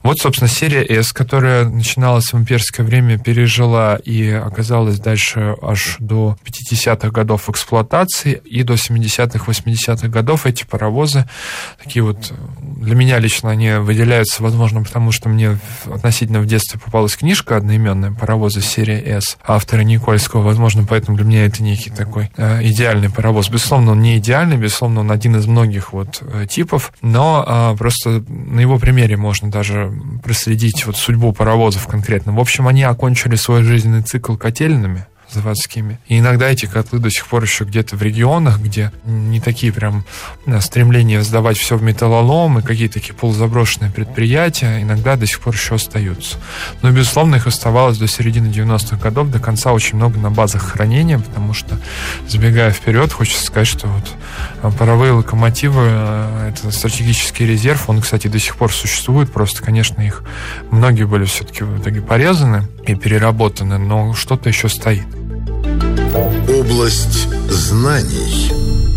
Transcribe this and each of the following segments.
Вот, собственно, серия S, которая начиналась в имперское время, пережила и оказалась дальше аж до 50-х годов в эксплуатации, и до 70-х, 80-х годов эти паровозы, такие вот, для меня лично они выделяются, возможно, потому что мне относительно в детстве попалась книжка одноименная «Паровозы серии S» автора Никольского, возможно, поэтому для меня это некий такой идеальный паровоз. Безусловно, он не идеальный, безусловно, он один из многих вот типов, но просто на его примере можно даже проследить вот судьбу паровозов конкретно. В общем, они окончили свой жизненный цикл котельными заводскими. И иногда эти котлы до сих пор еще где-то в регионах, где не такие прям стремления сдавать все в металлолом и какие-то такие полузаброшенные предприятия, иногда до сих пор еще остаются. Но, безусловно, их оставалось до середины 90-х годов, до конца очень много на базах хранения, потому что, забегая вперед, хочется сказать, что вот паровые локомотивы — это стратегический резерв. Он, кстати, до сих пор существует, просто, конечно, их многие были все-таки в итоге порезаны и переработаны, но что-то еще стоит. Область знаний.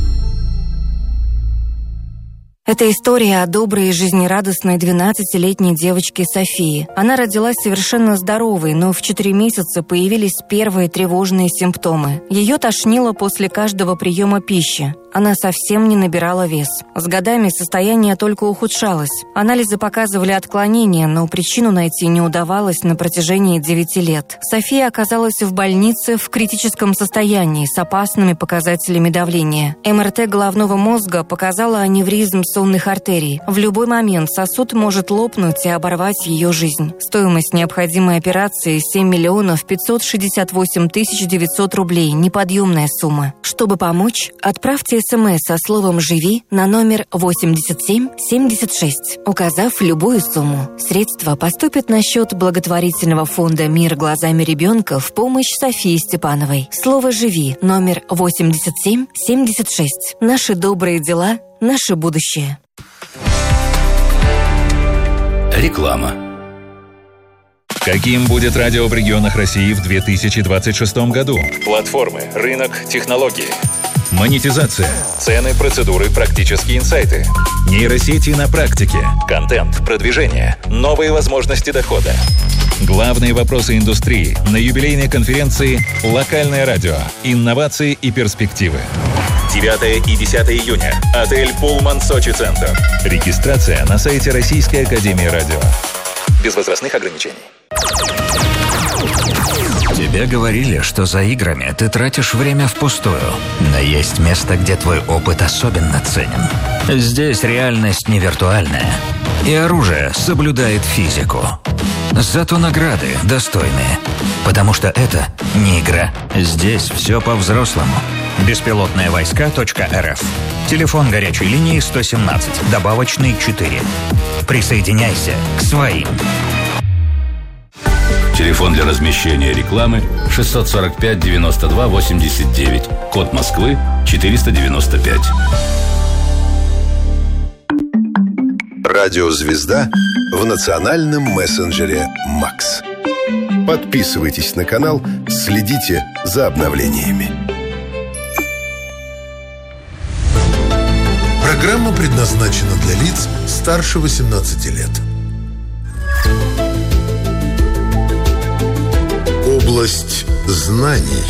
Это история о доброй и жизнерадостной 12-летней девочке Софии. Она родилась совершенно здоровой, но в 4 месяца появились первые тревожные симптомы. Ее тошнило после каждого приема пищи. Она совсем не набирала вес. С годами состояние только ухудшалось. Анализы показывали отклонения, но причину найти не удавалось на протяжении 9 лет. София оказалась в больнице в критическом состоянии с опасными показателями давления. МРТ головного мозга показала аневризм сонных артерий. В любой момент сосуд может лопнуть и оборвать ее жизнь. Стоимость необходимой операции 7 миллионов 568 тысяч 900 рублей. Неподъемная сумма. Чтобы помочь, отправьте СМС со словом «Живи» на номер 8776, указав любую сумму. Средства поступят на счет благотворительного фонда «Мир глазами ребенка» в помощь Софии Степановой. Слово «Живи» номер 8776. Наши добрые дела, наше будущее. Реклама. Каким будет радио в регионах России в 2026 году? Платформы, рынок, технологии. Монетизация. Цены, процедуры, практические инсайты. Нейросети на практике. Контент, продвижение. Новые возможности дохода. Главные вопросы индустрии на юбилейной конференции «Локальное радио. Инновации и перспективы». 9 и 10 июня. Отель «Пулман Сочи Центр». Регистрация на сайте Российской академии радио. Без возрастных ограничений. Тебе говорили, что за играми ты тратишь время впустую. Но есть место, где твой опыт особенно ценен. Здесь реальность не виртуальная. И оружие соблюдает физику. Зато награды достойные. Потому что это не игра. Здесь все по-взрослому. Беспилотные-войска.рф. Телефон горячей линии 117, добавочный 4. Присоединяйся к своим. Телефон для размещения рекламы 645 92 89. Код Москвы 495. Радио «Звезда» в национальном мессенджере «Макс». Подписывайтесь на канал, следите за обновлениями. Программа предназначена для лиц старше 18 лет. Область знаний.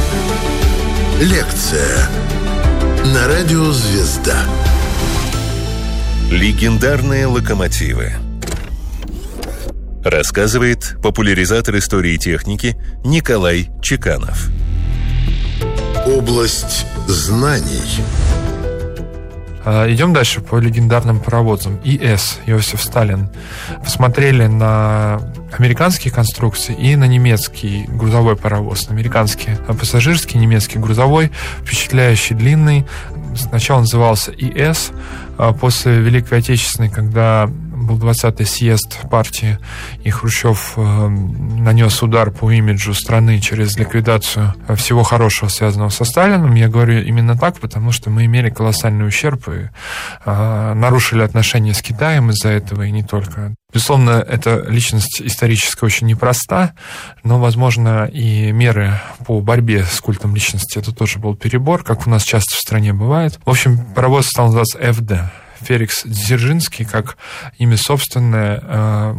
Лекция на радио «Звезда». Легендарные локомотивы. Рассказывает популяризатор истории техники Николай Чеканов. Область знаний. Идем дальше по легендарным паровозам. ИС, Иосиф Сталин. Посмотрели на американские конструкции и на немецкий грузовой паровоз. Американский пассажирский, немецкий грузовой, впечатляющий, длинный. Сначала назывался ИС, а после Великой Отечественной, когда был 20-й съезд партии, и Хрущев нанес удар по имиджу страны через ликвидацию всего хорошего, связанного со Сталином. Я говорю именно так, потому что мы имели колоссальный ущерб и нарушили отношения с Китаем из-за этого, и не только. Безусловно, эта личность исторически очень непроста, но, возможно, и меры по борьбе с культом личности — это тоже был перебор, как у нас часто в стране бывает. В общем, паровоз стал называться ФД. Феликс Дзержинский, как имя собственное,